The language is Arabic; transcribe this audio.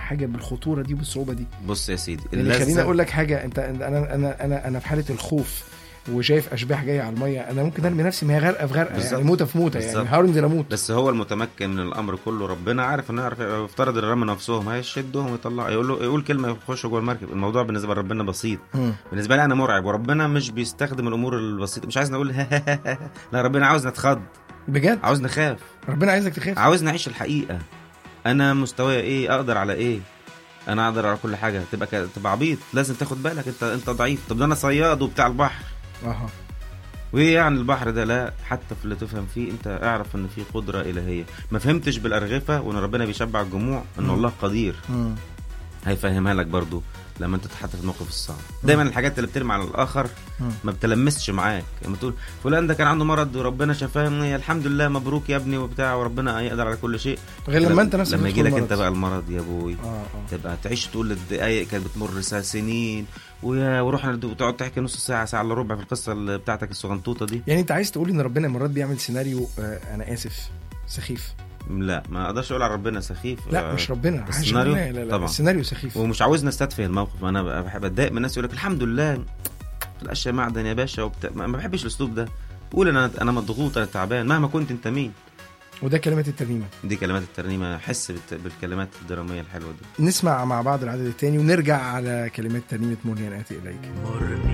حاجه بالخطوره دي بالصعوبه دي. بص يا سيدي، يعني خليني اقول لك حاجه، انت انا في حاله الخوف وشايف اشباح جايه على الميه، انا ممكن ارمي نفسي ما هي غرقه في غرقه، يعني موته في موته، يعني هنزل اموت. بس هو المتمكن من الامر كله، ربنا عارف انه يعرف يفترض الرمى نفسهم هيشدهم ويطلع، يقول كلمه يخشوا جوه المركب. الموضوع بالنسبه لربنا بسيط. بالنسبه لي انا مرعب، وربنا مش بيستخدم الامور البسيطه. مش عايز نقول لا، ربنا عاوز نتخض بجد، عاوز نخاف. ربنا عايزك تخاف، عاوز نعيش الحقيقه. انا مستواي ايه؟ اقدر على ايه؟ انا اقدر على كل حاجه. تبقى عبيط، لازم تاخد بالك انت ضعيف. طب ده انا صياد وبتاع البحر. وايه يعني البحر ده؟ لا، حتى في اللي تفهم فيه انت اعرف ان في قدره الهيه. ما فهمتش بالارغفه وان ربنا بيشبع الجموع، ان الله قدير هيفهمها لك برضو لما انت تتحط في الموقف الصعب. دايما الحاجات اللي بترمي على الاخر ما بتلمسش معاك. لما تقول فلان ده كان عنده مرض وربنا شفاه، الحمد لله مبروك يا ابني وبتاع، وربنا يقدر على كل شيء. غير لما انت نفسك لما يجي لك انت بقى المرض يا ابوي، تبقى تعيش تقول الدقايق كانت بتمر سنين، ورحنا وتقعد تحكي نص ساعه الا ربع في القصه بتاعتك الصغنطوطه دي. يعني انت عايز تقول ان ربنا مرات بيعمل سيناريو انا اسف سخيف؟ لا، ما اقدرش اقول على ربنا سخيف. لا مش ربنا، السيناريو لا طبعا السيناريو سخيف، ومش عاوزنا نستدفي الموقف. انا بحب اتضايق من الناس يقول لك الحمد لله الاشياء معدن يا باشا ما بحبش الاسلوب ده. قول انا مضغوط، انا تعبان، مهما كنت انت مين. وده كلمات الترنيمه، دي كلمات الترنيمه. حس بالكلمات الدراميه الحلوه دي. نسمع مع بعض العدد الثاني ونرجع على كلمات ترنيمه مرني أن آتي إليك.